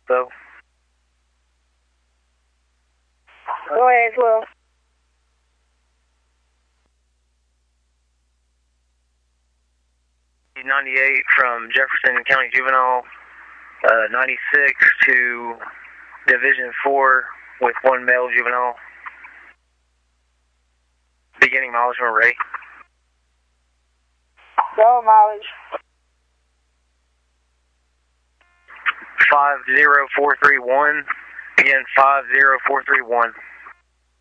So. Go ahead, 12. 98 from Jefferson County Juvenile, 96 to Division 4 with one male juvenile. Beginning mileage from Ray. Go mileage. 50431. Again, 50431.